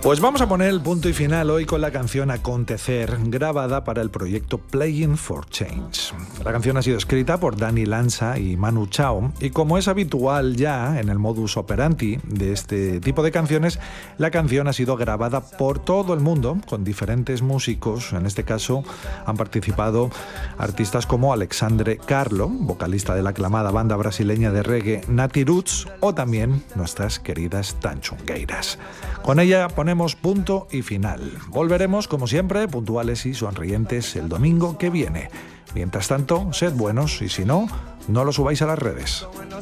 Pues vamos a poner el punto y final hoy con la canción Acontecer, grabada para el proyecto Playing for Change. La canción ha sido escrita por Dani Lanza y Manu Chao, y como es habitual ya en el modus operandi de este tipo de canciones, la canción ha sido grabada por todo el mundo con diferentes músicos. En este caso han participado artistas como Alexandre Carlo, vocalista de la aclamada banda brasileña de reggae Nati Roots, o también nuestras queridas Tanchungueiras. Con ella ponemos punto y final. Volveremos, como siempre, puntuales y sonrientes el domingo que viene. Mientras tanto, sed buenos y si no, no lo subáis a las redes.